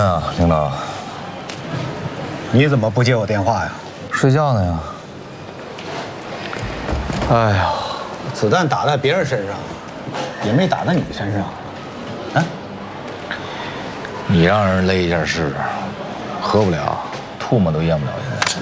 啊，领导。 你怎么不接我电话呀？ 睡觉呢呀。哎呀， 子弹打在别人身上，也没打在你身上。啊？ 你让人勒一下试试，喝不了，唾沫都咽不了现在。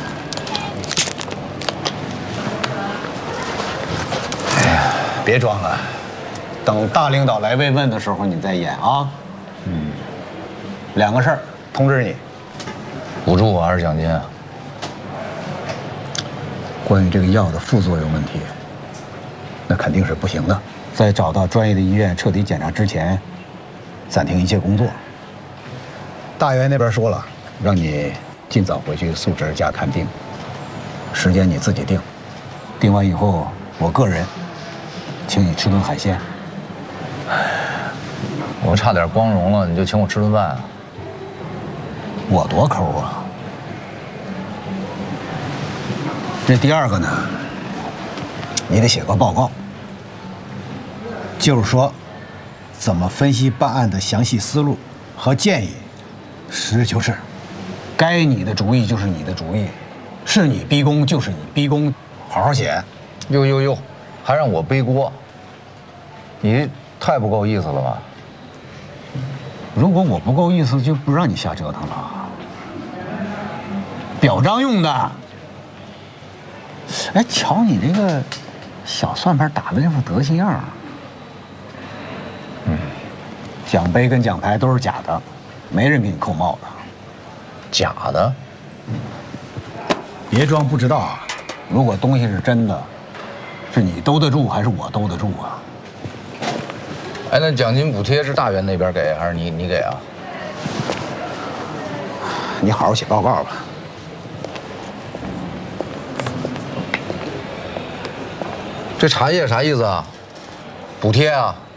哎呀，别装了，等大领导来慰问的时候你再演啊。2个事儿通知你。 补助还是奖金啊？ 关于这个药的副作用问题，那肯定是不行的。在找到专业的医院彻底检查之前，暂停一切工作。大元那边说了，让你尽早回去述职加看病，时间你自己定。定完以后，我个人请你吃顿海鲜。 我差点光荣了，你就请我吃顿饭啊？ 我多抠啊！这第2个呢，你得写个报告，就是说怎么分析办案的详细思路和建议。实事求是，该你的主意就是你的主意，是你逼宫就是你逼宫，好好写。 哟，还让我背锅，你太不够意思了吧？ 如果我不够意思，就不让你瞎折腾了。表彰用的。哎，瞧你这个小算盘打的这副德行样儿。奖杯跟奖牌都是假的，没人给你扣帽子。 假的？ 别装不知道啊！如果东西是真的，是你兜得住还是我兜得住啊？ 哎，那奖金补贴是大元那边给还是你给啊？ 你好好写报告吧。 这茶叶啥意思啊？补贴啊？